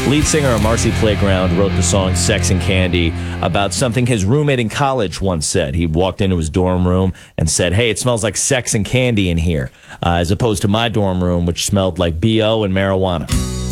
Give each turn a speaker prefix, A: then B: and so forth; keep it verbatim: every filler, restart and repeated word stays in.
A: Lead singer of Marcy Playground wrote the song Sex and Candy about something his roommate in college once said. He walked into his dorm room and said, hey, it smells like sex and candy in here, uh, as opposed to my dorm room, which smelled like B O and marijuana.